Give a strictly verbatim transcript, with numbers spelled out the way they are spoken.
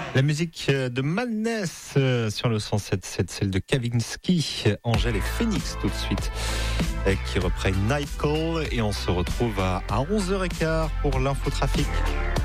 La musique de Madness sur le cent sept sept, celle de Kavinsky, Angèle et Phoenix tout de suite, qui reprennent Night Call, et on se retrouve à onze heures quinze pour l'infotrafic.